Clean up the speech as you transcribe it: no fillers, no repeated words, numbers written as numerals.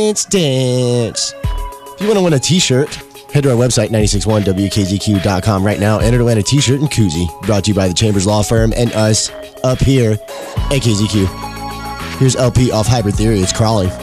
Dance. If you want to win a t-shirt, head to our website, 961wkzq.com right now. Enter to win a t-shirt and koozie. Brought to you by the Chambers Law Firm and us up here at KZQ. Here's LP off Hybrid Theory. It's Crawling.